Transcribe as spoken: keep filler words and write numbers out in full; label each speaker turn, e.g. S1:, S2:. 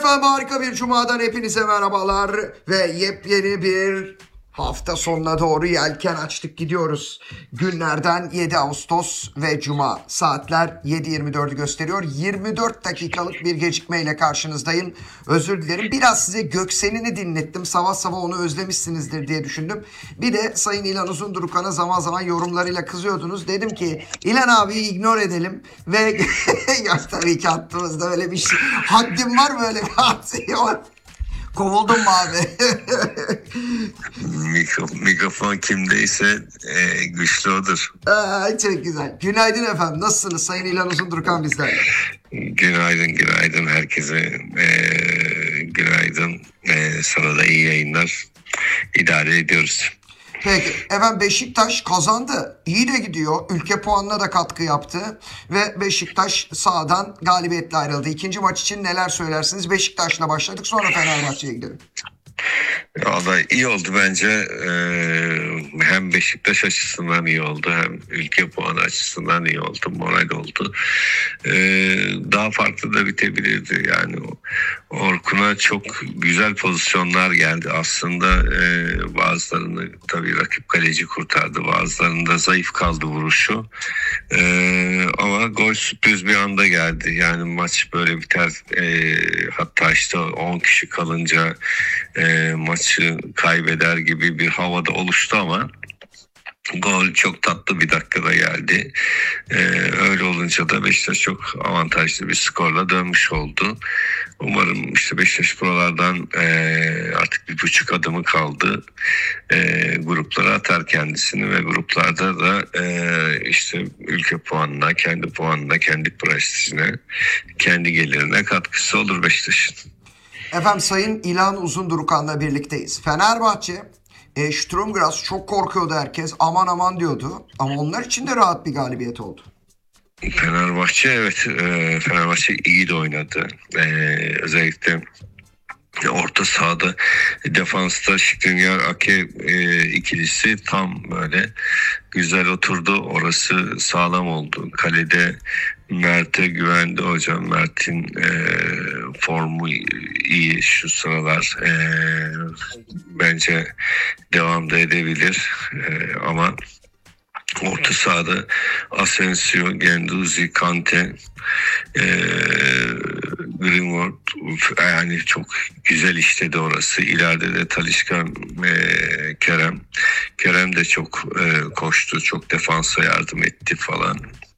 S1: Efendim harika bir cumadan hepinize merhabalar ve yepyeni bir hafta sonuna doğru yelken açtık gidiyoruz. Günlerden yedi Ağustos ve Cuma, saatler yedi yirmi dördü gösteriyor. yirmi dört dakikalık bir gecikmeyle karşınızdayım. Özür dilerim, biraz size Göksen'ini dinlettim. Sabah sabah onu özlemişsinizdir diye düşündüm. Bir de Sayın İlhan Uzundurukan'a zaman zaman yorumlarıyla kızıyordunuz. Dedim ki İlhan abiyi ignore edelim ve ya tabii ki attığımızda öyle bir şey. Haddim var mı, öyle bir haddi var. Kovuldun mu abi?
S2: Mikro, mikrofon kimdeyse e, güçlü odur.
S1: Aa, çok güzel. Günaydın efendim. Nasılsınız? Sayın İlhan Uzundurukan bizlerle.
S2: Günaydın, günaydın herkese. E, günaydın. E, sana da iyi yayınlar. İdare ediyoruz.
S1: Peki efendim, Beşiktaş kazandı. İyi de gidiyor. Ülke puanına da katkı yaptı. Ve Beşiktaş sahadan galibiyetle ayrıldı. İkinci maç için neler söylersiniz? Beşiktaş'la başladık, sonra Fenerbahçe'ye gidelim.
S2: Valla iyi oldu bence. Ee, hem Beşiktaş açısından iyi oldu, hem ülke puanı açısından iyi oldu, moral oldu. Ee, daha farklı da bitebilirdi. Yani Orkun'a çok güzel pozisyonlar geldi. Aslında e, bazılarını tabii rakip kaleci kurtardı, bazılarında zayıf kaldı vuruşu. Ee, ama gol sürpriz bir anda geldi. Yani maç böyle biter. E, hatta işte on kişi kalınca e, maçı kaybeder gibi bir havada oluştu ama gol çok tatlı bir dakikada geldi. Ee, öyle olunca da Beşiktaş çok avantajlı bir skorla dönmüş oldu. Umarım işte Beşiktaş buralardan e, artık bir buçuk adımı kaldı. E, gruplara atar kendisini ve gruplarda da e, işte ülke puanına, kendi puanına, kendi prestijine, kendi gelirine katkısı olur Beşiktaş'ın.
S1: Efendim Sayın İlhan Uzundurukan'la birlikteyiz. Fenerbahçe, e, Sturm çok korkuyordu herkes. Aman aman diyordu. Ama onlar için de rahat bir galibiyet oldu.
S2: Fenerbahçe evet, e, Fenerbahçe iyi de oynadı. E, özellikle orta sahada, defansta Skriniar Ake e, ikilisi tam böyle güzel oturdu. Orası sağlam oldu. Kalede Mert'e güvendi hocam. Mert'in e, formu iyi şu sıralar. E, bence devam da edebilir. E, ama orta sahada Asensio, Guendouzi, Kante, e, Greenwood, yani çok güzel işledi orası. İleride de Talisca, e, Kerem. Kerem de çok e, koştu, çok defansa yardım etti falan.